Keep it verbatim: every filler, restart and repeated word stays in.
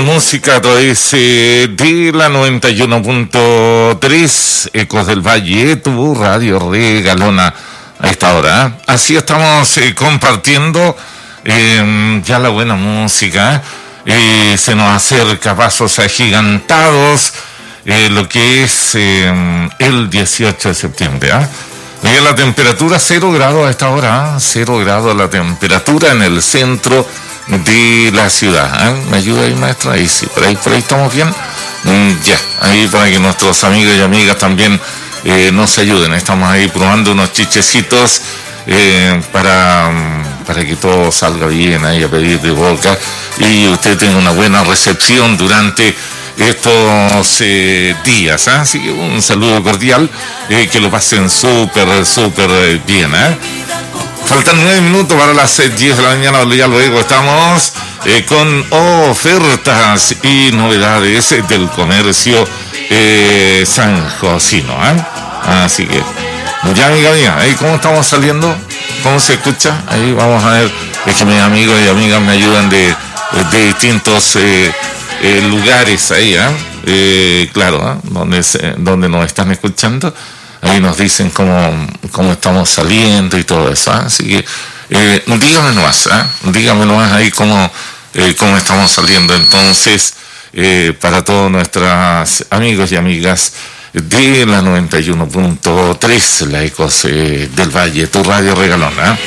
música a través eh, de la noventa y uno punto tres, Ecos del Valle, tu radio regalona a esta hora. ¿eh? Así estamos eh, compartiendo eh, ya la buena música. Eh, se nos acerca pasos agigantados eh, lo que es eh, el dieciocho de septiembre. ¿eh? Mira la temperatura, cero grados a esta hora, ¿eh? cero grados la temperatura en el centro de la ciudad. ¿eh? ¿Me ayuda ahí, maestra? Ahí sí, por ahí, por ahí estamos bien. Mm, ya, ahí para que nuestros amigos y amigas también eh, nos ayuden. Estamos ahí probando unos chichecitos eh, para, para que todo salga bien ahí a pedir de boca y usted tenga una buena recepción durante estos eh, días. ¿eh? Así que un saludo cordial, eh, que lo pasen súper, súper bien. ¿eh? Faltan nueve minutos para las diez de la mañana, ya luego estamos eh, con ofertas y novedades del comercio eh, sanjocino. ¿eh? Así que, ya amiga mía, ¿eh? ¿cómo estamos saliendo? ¿Cómo se escucha? Ahí vamos a ver, es que mis amigos y amigas me ayudan de, de distintos eh, eh, lugares ahí, ¿eh? Eh, claro, ¿eh? donde, se, donde nos están escuchando. Ahí nos dicen cómo, cómo estamos saliendo y todo eso. ¿eh? Así que eh, dígame nomás, ¿eh? dígame nomás ahí cómo, eh, cómo estamos saliendo. Entonces, eh, para todos nuestros amigos y amigas de la noventa y uno punto tres, la Ecos eh, del Valle, tu radio regalona. ¿eh?